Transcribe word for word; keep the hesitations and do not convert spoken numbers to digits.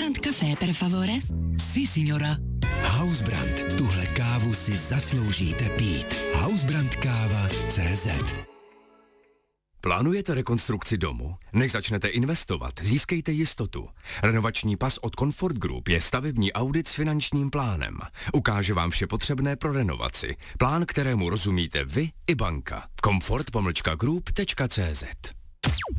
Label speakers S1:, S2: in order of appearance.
S1: Housebrand Café, per favore?
S2: Si, signora. Housebrand. Tuhle kávu si zasloužíte pít. Housebrand káva tečka cé zet.
S3: Plánujete rekonstrukci domu? Než začnete investovat, získejte jistotu. Renovační pas od Comfort Group je stavební audit s finančním plánem. Ukáže vám vše potřebné pro renovaci. Plán, kterému rozumíte vy i banka. comfort pomlčka group tečka cé zet.